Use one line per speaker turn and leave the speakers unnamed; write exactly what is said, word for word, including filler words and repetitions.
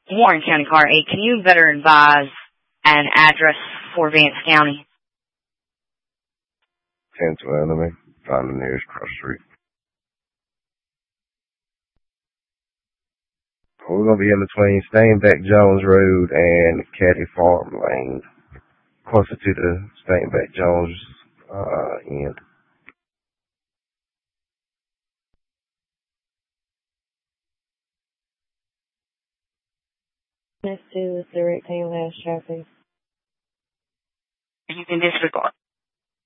Warren County Car eight, can you better advise an address for Vance County?
ten to enemy. Find the nearest cross street. We're going to be in between Stainback Jones Road and Caddy Farm Lane, closer to the Stainback Jones uh, end.
Next to the rectangle house traffic.
You can disregard.